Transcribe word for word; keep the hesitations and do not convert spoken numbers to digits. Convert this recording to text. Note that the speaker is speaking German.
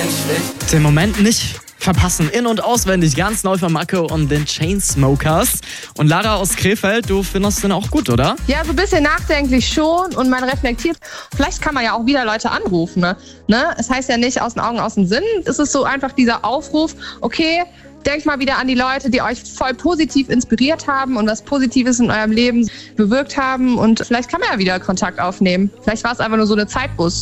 menschlich. Den Moment nicht verpassen. In- und auswendig, ganz neu von Marco und den Chainsmokers. Und Lara aus Krefeld, du findest den auch gut, oder? Ja, so ein bisschen nachdenklich schon und man reflektiert. Vielleicht kann man ja auch wieder Leute anrufen. Ne? Ne? Es heißt ja nicht aus den Augen, aus dem Sinn. Es ist so einfach dieser Aufruf, okay, denkt mal wieder an die Leute, die euch voll positiv inspiriert haben und was Positives in eurem Leben bewirkt haben. Und vielleicht kann man ja wieder Kontakt aufnehmen. Vielleicht war es einfach nur so eine Zeitbus.